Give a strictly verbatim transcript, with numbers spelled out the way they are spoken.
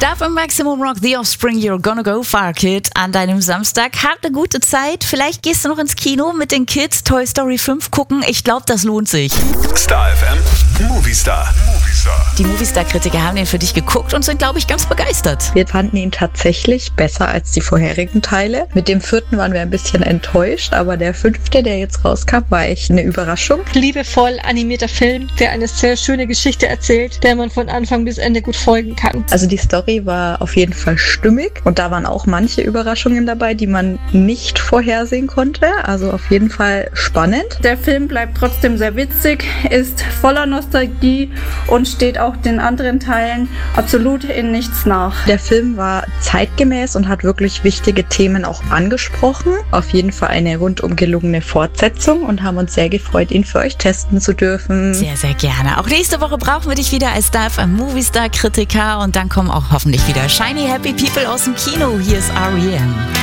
Star F M Maximum Rock, The Offspring, You're Gonna Go Far Kid an deinem Samstag. Habt eine gute Zeit. Vielleicht gehst du noch ins Kino mit den Kids Toy Story fünf gucken. Ich glaube, das lohnt sich. Star F M Movistar. Die Movistar-Kritiker haben den für dich geguckt und sind, glaube ich, ganz begeistert. Wir fanden ihn tatsächlich besser als die vorherigen Teile. Mit dem vierten waren wir ein bisschen enttäuscht, aber der fünfte, der jetzt rauskam, war echt eine Überraschung. Liebevoll animierter Film, der eine sehr schöne Geschichte erzählt, der man von Anfang bis Ende gut folgen kann. Also die Story war auf jeden Fall stimmig und da waren auch manche Überraschungen dabei, die man nicht vorhersehen konnte. Also auf jeden Fall spannend. Der Film bleibt trotzdem sehr witzig, ist voller Nostalgie und steht auch den anderen Teilen absolut in nichts nach. Der Film war zeitgemäß und hat wirklich wichtige Themen auch angesprochen. Auf jeden Fall eine rundum gelungene Fortsetzung und haben uns sehr gefreut, ihn für euch testen zu dürfen. Sehr, sehr gerne. Auch nächste Woche brauchen wir dich wieder als Star F M Movistar-Kritiker und dann kommen auch hoffentlich wieder Shiny Happy People aus dem Kino. Hier ist R E M.